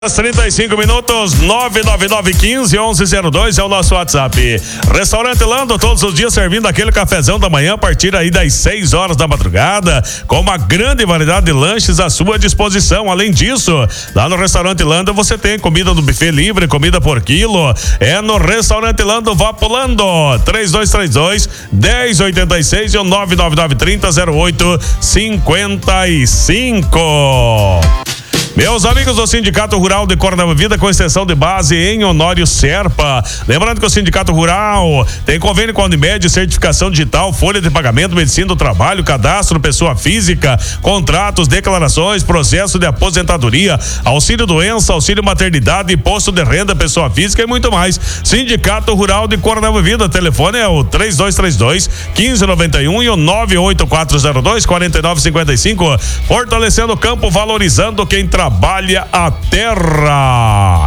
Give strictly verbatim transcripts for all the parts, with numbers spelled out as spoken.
trinta e cinco minutos, nove nove nove um cinco, onze zero dois é o nosso WhatsApp. Restaurante Lando, todos os dias servindo aquele cafezão da manhã a partir aí das seis horas da madrugada, com uma grande variedade de lanches à sua disposição. Além disso, lá no Restaurante Lando você tem comida no buffet livre, comida por quilo. É no Restaurante Lando, vá pulando. três dois três dois, um zero oito seis e o nove nove nove trinta zero oito cinquenta e cinco. Meus amigos do Sindicato Rural de Corda Vida, com extensão de base em Honório Serpa. Lembrando que o Sindicato Rural tem convênio com a Unimed, certificação digital, folha de pagamento, medicina do trabalho, cadastro, pessoa física, contratos, declarações, processo de aposentadoria, auxílio doença, auxílio maternidade, imposto de renda, pessoa física e muito mais. Sindicato Rural de Corda Vida, telefone é o três dois três dois, um cinco nove um e o nove oito quatro zero dois, quatro nove cinco cinco. Fortalecendo o campo, valorizando quem trabalha. Trabalha a terra.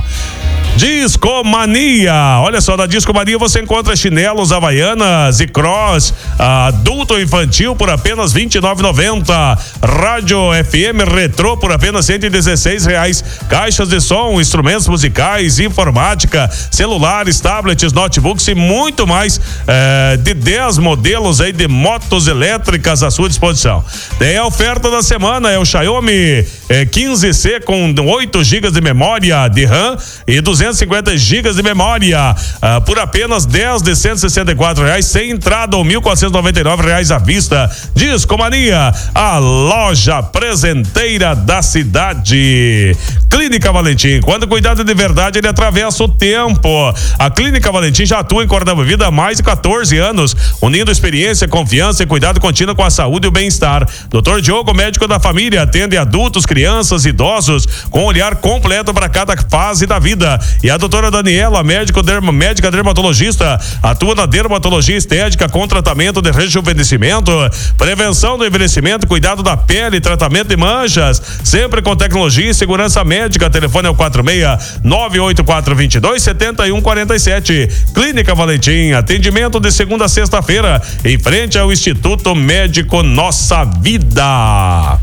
Discomania, olha só, na Discomania você encontra chinelos, havaianas e cross adulto infantil por apenas vinte e nove reais e noventa centavos. Rádio F M retrô por apenas cento e dezesseis reais. Caixas de som, instrumentos musicais, informática, celulares, tablets, notebooks e muito mais, é, de dez modelos aí de motos elétricas à sua disposição. Tem a oferta da semana, é o Xiaomi é, quinze C com oito gigas de memória de RAM e duzentos e cinquenta gigas de memória, ah, por apenas dez de cento e sessenta e quatro reais, sem entrada ou mil quatrocentos e noventa e nove reais à vista. Discomania, a loja presenteira da cidade. Clínica Valentim, quando cuidado de verdade ele atravessa o tempo. A Clínica Valentim já atua em Corda Vida há mais de quatorze anos, unindo experiência, confiança e cuidado contínuo com a saúde e o bem-estar. doutor Diogo, médico da família, atende adultos, crianças, idosos, com olhar completo para cada fase da vida. E a doutora Daniela, médico derma, médica dermatologista, atua na dermatologia estética com tratamento de rejuvenescimento, prevenção do envelhecimento, cuidado da pele, tratamento de manchas, sempre com tecnologia e segurança médica. Telefone é o quatro seis nove oito quatro dois dois sete um quatro sete. Clínica Valentim, atendimento de segunda a sexta-feira, em frente ao Instituto Médico Nossa Vida.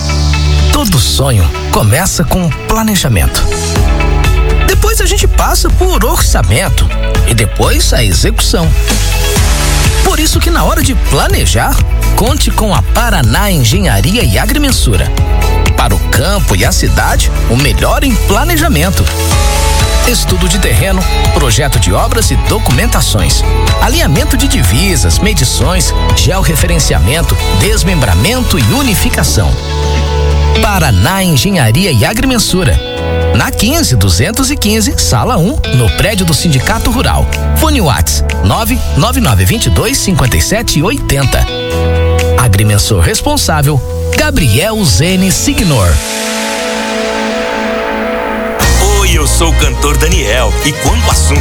Todo sonho começa com planejamento. Depois a gente passa por orçamento e depois a execução. Por isso que na hora de planejar, conte com a Paraná Engenharia e Agrimensura. Para o campo e a cidade, o melhor em planejamento. Estudo de terreno, projeto de obras e documentações, alinhamento de divisas, medições, georreferenciamento, desmembramento e unificação. Paraná Engenharia e Agrimensura. Na quinze duzentos e quinze, sala um, no prédio do Sindicato Rural. Fone WhatsApp nove nove nove dois dois cinco sete oito zero. Agrimensor responsável, Gabriel Zene Signor. Oi, eu sou o cantor Daniel e quando o assunto